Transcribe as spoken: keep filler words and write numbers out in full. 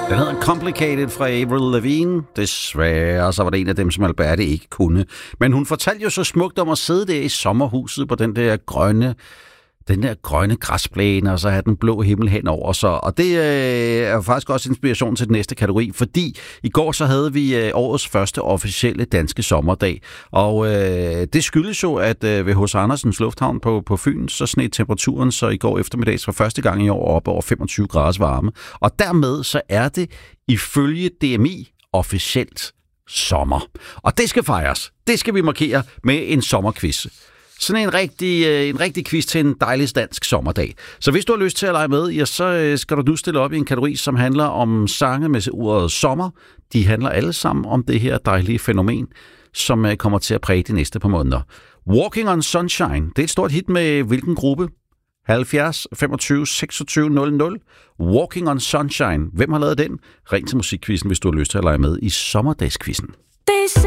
Den hedder Complicated fra Avril Lavigne. Desværre, så var det en af dem, som Alberte ikke kunne. Men hun fortalte jo så smukt om at sidde der i sommerhuset på den der grønne, den der grønne græsplæne, og så have den blå himmel henover sig. Og det øh, er faktisk også inspiration til den næste kategori, fordi i går så havde vi øh, årets første officielle danske sommerdag. Og øh, det skyldes jo, at øh, ved H C Andersens Lufthavn på, på Fyn, så sned temperaturen så i går eftermiddags for første gang i år op over femogtyve graders varme. Og dermed så er det ifølge D M I officielt sommer. Og det skal fejres. Det skal vi markere med en sommerquiz. Sådan en rigtig, en rigtig quiz til en dejlig dansk sommerdag. Så hvis du har lyst til at lege med, ja, så skal du nu stille op i en kategori, som handler om sange med ordet sommer. De handler alle sammen om det her dejlige fænomen, som kommer til at præge de næste par måneder. Walking on Sunshine, det er et stort hit med hvilken gruppe? halvfjerds femogtyve seksogtyve nul nul. Walking on Sunshine. Hvem har lavet den? Ring til musikquizzen, hvis du har lyst til at lege med i sommerdagsquizzen.